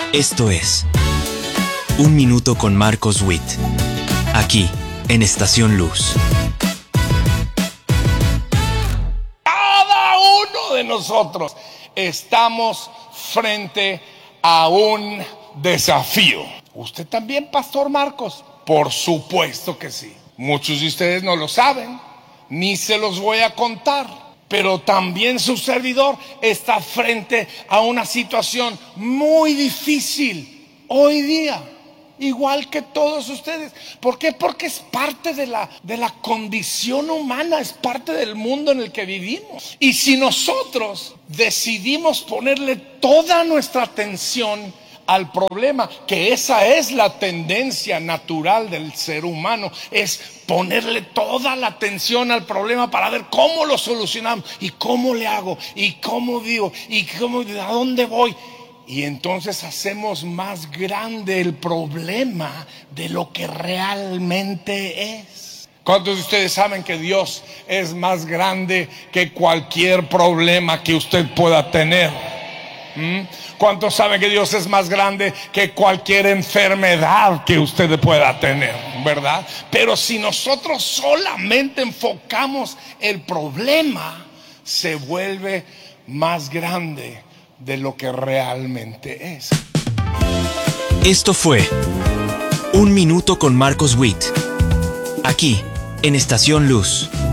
Esto es Un Minuto con Marcos Witt, aquí en Estación Luz. Cada uno de nosotros estamos frente a un desafío. ¿Usted también, Pastor Marcos? Por supuesto que sí. Muchos de ustedes no lo saben, ni se los voy a contar. Pero también su servidor está frente a una situación muy difícil hoy día, igual que todos ustedes. ¿Por qué? Porque es parte de la condición humana, es parte del mundo en el que vivimos. Y si nosotros decidimos ponerle toda nuestra atención al problema, que esa es la tendencia natural del ser humano, es ponerle toda la atención al problema para ver cómo lo solucionamos y cómo le hago y cómo vivo y a dónde voy. Y entonces hacemos más grande el problema de lo que realmente es. ¿Cuántos de ustedes saben que Dios es más grande que cualquier problema que usted pueda tener? ¿Cuántos saben que Dios es más grande que cualquier enfermedad que usted pueda tener? ¿Verdad? Pero si nosotros solamente enfocamos el problema, se vuelve más grande de lo que realmente es. Esto fue Un Minuto con Marcos Witt, aquí en Estación Luz.